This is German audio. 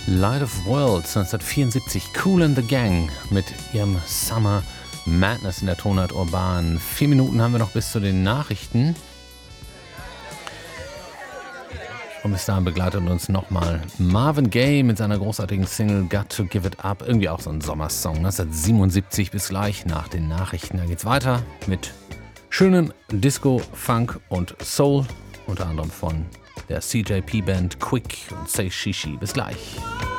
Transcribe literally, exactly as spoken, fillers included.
Light of Worlds neunzehnhundertvierundsiebzig, Kool and the Gang mit ihrem Summer Madness in der Tonart Urban. Vier Minuten haben wir noch bis zu den Nachrichten. Und bis dahin begleitet uns nochmal Marvin Gaye mit seiner großartigen Single Got to Give It Up. Irgendwie auch so ein Sommersong. neunzehnhundertsiebenundsiebzig, bis gleich nach den Nachrichten. Da geht's weiter mit schönen Disco, Funk und Soul. Unter anderem von der C J P Band Quick und Say Shishi. Bis gleich.